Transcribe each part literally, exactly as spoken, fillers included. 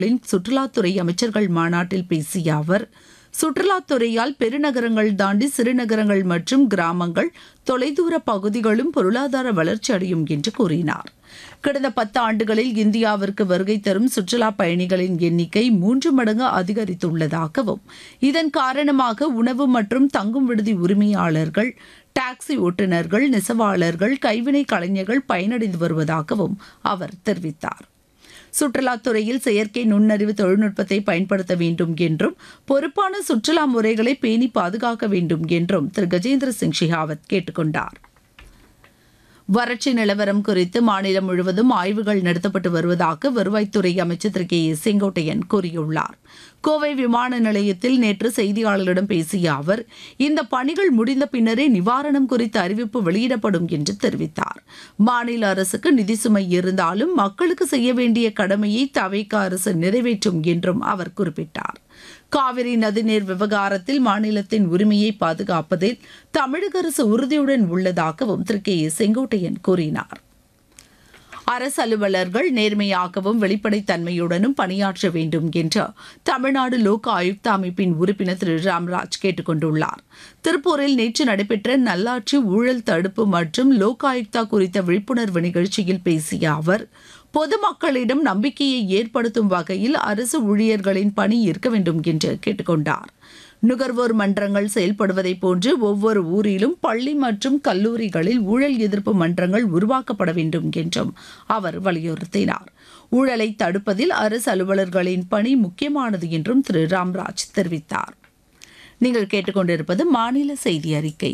சுற்றுலாத்துறை அமைச்சர்கள் மாநாட்டில் பேசிய அவர், சுற்றுலாத்துறையால் பெருநகரங்கள் தாண்டி சிறுநகரங்கள் மற்றும் கிராமங்கள், தொலைதூர பகுதிகளும் பொருளாதார வளர்ச்சி அடையும் என்று கூறினார். கடந்த பத்து ஆண்டுகளில் இந்தியாவிற்கு வருகை தரும் சுற்றுலா பயணிகளின் எண்ணிக்கை மூன்று மடங்கு அதிகரித்துள்ளதாகவும், இதன் காரணமாக உணவு மற்றும் தங்கும் விடுதி உரிமையாளர்கள், டாக்ஸி ஓட்டுநர்கள், நெசவாளர்கள், கைவினை கலைஞர்கள் பயனடைந்து வருவதாகவும் அவர் தெரிவித்தார். சுற்றுலாத்துறையில் செயற்கை நுண்ணறிவு தொழில்நுட்பத்தை பயன்படுத்த வேண்டும் என்றும், பொறுப்பான சுற்றுலா முறைகளை பேணி பாதுகாக்க வேண்டும் என்றும் திரு கஜேந்திர சிங் ஷெகாவத் கேட்டுக் கொண்டார். வறட்சி நிலவரம் குறித்து மாநிலம் முழுவதும் ஆய்வுகள் நடத்தப்பட்டு வருவதாக வருவாய்த்துறை அமைச்சர் திரு கே ஏ செங்கோட்டையன் கூறியுள்ளார். கோவை விமான நிலையத்தில் நேற்று செய்தியாளர்களிடம் பேசிய அவர், இந்த பணிகள் முடிந்த பின்னரே நிவாரணம் குறித்த அறிவிப்பு வெளியிடப்படும் என்று தெரிவித்தார். மாநில அரசுக்கு நிதி சுமை இருந்தாலும் மக்களுக்கு செய்ய வேண்டிய கடமையை தவிக அரசு நிறைவேற்றும் என்றும் அவர் குறிப்பிட்டார். காவிரி நதிநீர் விவகாரத்தில் மாநிலத்தின் உரிமையை பாதுகாப்பதில் தமிழக அரசு உறுதியுடன் உள்ளதாகவும் திரு கே ஏ செங்கோட்டையன் கூறினார். அரசு அலுவலர்கள் நேர்மையாகவும் வெளிப்படைத்தன்மையுடனும் பணியாற்ற வேண்டும் என்று தமிழ்நாடு லோக் ஆயுக்தா அமைப்பின் உறுப்பினர் திரு ராம்ராஜ் கேட்டுக் கொண்டுள்ளார். திருப்பூரில் நேற்று நடைபெற்ற நல்லாட்சி, ஊழல் தடுப்பு மற்றும் லோக் ஆயுக்தா குறித்த விழிப்புணர்வு நிகழ்ச்சியில் பேசிய அவர், பொதுமக்களிடம் நம்பிக்கையை ஏற்படுத்தும் வகையில் அரசு ஊழியர்களின் பணி இருக்க வேண்டும் என்று கேட்டுக்கொண்டார். நுகர்வோர் மன்றங்கள் செயல்படுவதை போன்று ஒவ்வொரு ஊரிலும் பள்ளி மற்றும் கல்லூரிகளில் ஊழல் எதிர்ப்பு மன்றங்கள் உருவாக்கப்பட வேண்டும் என்றும் அவர் வலியுறுத்தினார். ஊழலை தடுப்பதில் அரசு அலுவலர்களின் பணி முக்கியமானது என்றும் திரு ராம்ராஜ் தெரிவித்தார். நீங்கள் கேட்டுக்கொண்டிருப்பது மாநில செய்தி அறிக்கை.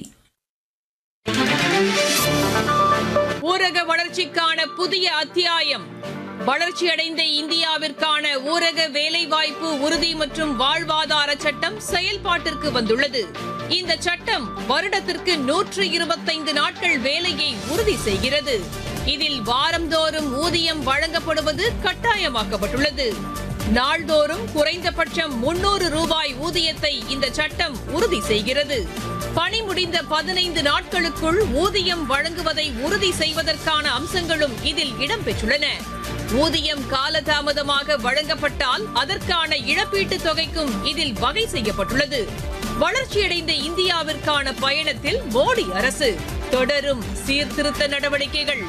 ஊரக வளர்ச்சிக்கான புதிய அத்தியாயம். வளர்ச்சியடைந்த இந்தியாவிற்கான ஊரக வேலைவாய்ப்பு உறுதி மற்றும் வாழ்வாதார சட்டம் செயல்பாட்டிற்கு வந்துள்ளது. இந்த சட்டம் வருடத்திற்கு நூற்று இருபத்தைந்து நாட்கள் வேலையை உறுதி செய்கிறது. இதில் வாரந்தோறும் ஊதியம் வழங்கப்படுவது கட்டாயமாக்கப்பட்டுள்ளது. நாள்தோறும் குறைந்தபட்சம் முன்னூறு ரூபாய் ஊதியத்தை இந்த சட்டம் உறுதி செய்கிறது. பணி முடிந்த பதினைந்து நாட்களுக்குள் ஊதியம் வழங்குவதை உறுதி செய்வதற்கான அம்சங்களும் இதில் இடம்பெற்றுள்ளன. ஊதியம் காலதாமதமாக வழங்கப்பட்டால் அதற்கான இழப்பீட்டுத் தொகைக்கும் இதில் வகை செய்யப்பட்டுள்ளது. வளர்ச்சியடைந்த இந்தியாவிற்கான பயணத்தில் மோடி அரசு தொடரும் சீர்திருத்த நடவடிக்கைகள்.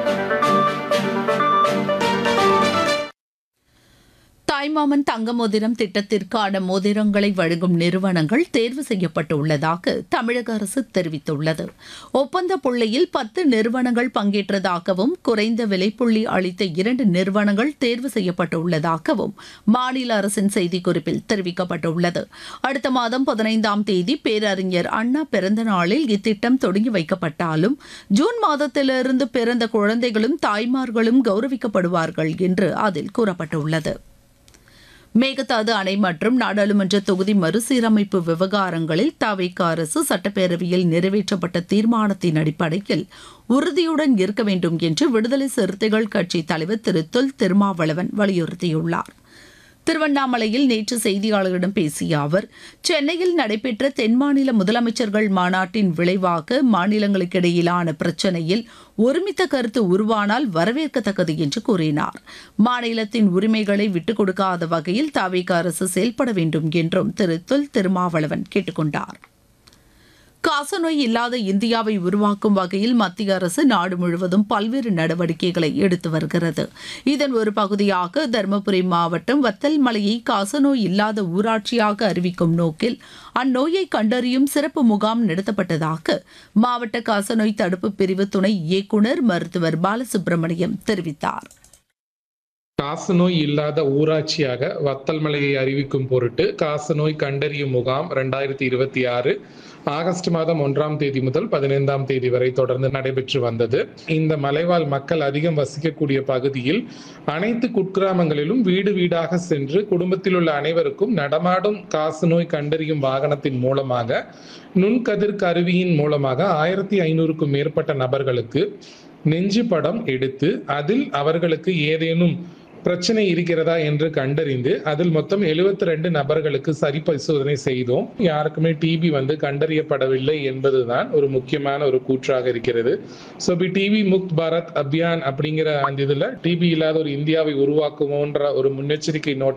தாய்மாமன் தங்க மோதிரம் திட்டத்திற்கான மோதிரங்களை வழங்கும் நிறுவனங்கள் தேர்வு செய்யப்பட்டுள்ளதாக தமிழக அரசு தெரிவித்துள்ளது. ஒப்பந்த புள்ளியில் பத்து நிறுவனங்கள் பங்கேற்றதாகவும், குறைந்த விலைப்புள்ளி அளித்த இரண்டு நிறுவனங்கள் தேர்வு செய்யப்பட்டுள்ளதாகவும் மாநில அரசின் செய்திக்குறிப்பில் தெரிவிக்கப்பட்டுள்ளது. அடுத்த மாதம் பதினைந்தாம் தேதி பேரறிஞர் அண்ணா பிறந்த நாளில் இத்திட்டம் தொடங்கி வைக்கப்பட்டாலும், ஜூன் மாதத்திலிருந்து பிறந்த குழந்தைகளும் தாய்மார்களும் கௌரவிக்கப்படுவார்கள் என்று அதில் கூறப்பட்டுள்ளது. மேகதாது அணை மற்றும் நாடாளுமன்ற தொகுதி மறுசீரமைப்பு விவகாரங்களில் தவிக அரசு சட்டப்பேரவையில் நிறைவேற்றப்பட்ட தீர்மானத்தின் அடிப்படையில் உறுதியுடன் இருக்க வேண்டும் என்று விடுதலை சிறுத்தைகள் கட்சி தலைவர் திரு தொல் திருமாவளவன் வலியுறுத்தியுள்ளார். திருவண்ணாமலையில் நேற்று செய்தியாளர்களிடம் பேசிய அவர், சென்னையில் நடைபெற்ற தென்மாநில முதலமைச்சர்கள் மாநாட்டின் விளைவாக மாநிலங்களுக்கிடையிலான பிரச்சினையில் ஒருமித்த கருத்து உருவானால் வரவேற்கத்தக்கது என்று கூறினார். மாநிலத்தின் உரிமைகளை விட்டுக் கொடுக்காத வகையில் தவிக அரசு செயல்பட வேண்டும் என்றும் திரு தொல் திருமாவளவன் கேட்டுக் கொண்டார். காசநோய் இல்லாத இந்தியாவை உருவாக்கும் வகையில் மத்திய அரசு நாடு முழுவதும் பல்வேறு நடவடிக்கைகளை எடுத்து வருகிறது. இதன் ஒரு பகுதியாக தருமபுரி மாவட்டம் வத்தல் மலையை காசநோய் இல்லாத ஊராட்சியாக அறிவிக்கும் நோக்கில் அந்நோயை கண்டறியும் சிறப்பு முகாம் நடத்தப்பட்டதாக மாவட்ட காசநோய் தடுப்பு பிரிவு துணை இயக்குநர் மருத்துவர் பாலசுப்ரமணியம் தெரிவித்தார். காசநோய் இல்லாத ஊராட்சியாக வத்தல் மலையை அறிவிக்கும் பொருட்டு காசநோய் கண்டறியும் முகாம் இரண்டாயிரத்தி இருபத்தி ஆறு ஆகஸ்ட் மாதம் ஒன்றாம் தேதி முதல் பதினைந்தாம் தேதி வரை தொடர்ந்து நடைபெற்று வந்தது. இந்த மலைவாழ் மக்கள் அதிகம் வசிக்கக்கூடிய பகுதியில் அனைத்து குக்கிராமங்களிலும் வீடு வீடாக சென்று குடும்பத்தில் உள்ள அனைவருக்கும் நடமாடும் காசநோய் கண்டறியும் வாகனத்தின் மூலமாக நுண்கதிர் கருவியின் மூலமாக ஆயிரத்தி ஐநூறுக்கும் மேற்பட்ட நபர்களுக்கு நெஞ்சு படம் எடுத்து அதில் அவர்களுக்கு ஏதேனும் பிரச்சனை இருக்கிறதா என்று கண்டறிந்து அதில் மொத்தம் எழுபத்தி ரெண்டு நபர்களுக்கு சரி பரிசோதனை செய்தோம். யாருக்குமே டிபி வந்து கண்டறியப்படவில்லை என்பதுதான் ஒரு முக்கியமான ஒரு கூற்றாக இருக்கிறது. ஸோ இப்ப டிபி முக்த் பாரத் அபியான் அப்படிங்கிற அந்த இதுல டிபி இல்லாத ஒரு இந்தியாவை உருவாக்குவோன்ற ஒரு முன்னெச்சரிக்கை நோட்